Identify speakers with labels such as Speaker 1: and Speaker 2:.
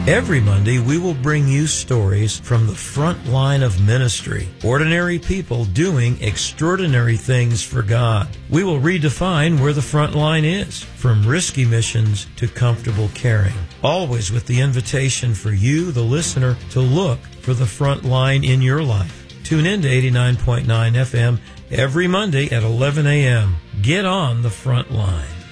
Speaker 1: Every Monday, we will bring you stories from the front line of ministry. Ordinary people doing extraordinary things for God. We will redefine where the front line is, from risky missions to comfortable caring. Always with the invitation for you, the listener, to look for the front line in your life. Tune in to 89.9 FM every Monday at 11 a.m. Get on the front line.